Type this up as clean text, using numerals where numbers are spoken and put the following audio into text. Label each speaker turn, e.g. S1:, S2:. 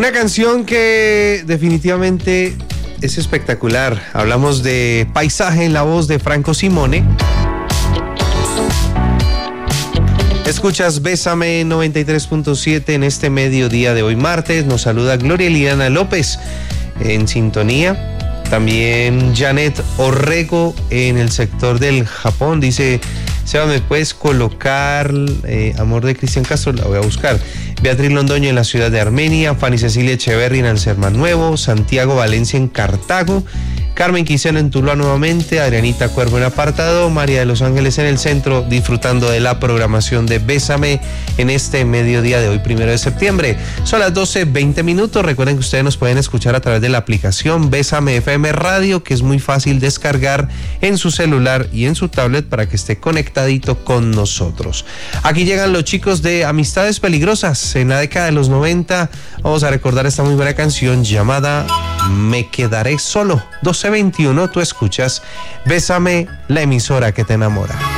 S1: Una canción que definitivamente es espectacular. Hablamos de Paisaje en la voz de Franco Simone. Escuchas Bésame 93.7 en este mediodía de hoy martes. Nos saluda Gloria Liliana López en sintonía. También Janet Orrego en el sector del Japón. Dice, Seba, ¿me puedes colocar Amor de Cristian Castro? La voy a buscar. Beatriz Londoño en la ciudad de Armenia. Fanny Cecilia Echeverri en Alcerma Nuevo. Santiago Valencia en Cartago. Carmen Quiseno en Tuluá nuevamente, Adrianita Cuervo en Apartado, María de los Ángeles en el centro, disfrutando de la programación de Bésame en este mediodía de hoy, 1 de septiembre. Son las 12:20. Recuerden que ustedes nos pueden escuchar a través de la aplicación Bésame FM Radio, que es muy fácil descargar en su celular y en su tablet para que esté conectadito con nosotros. Aquí llegan los chicos de Amistades Peligrosas. En la década de los 90 vamos a recordar esta muy buena canción llamada Me Quedaré Solo. 12:21, tú escuchas Bésame, la emisora que te enamora.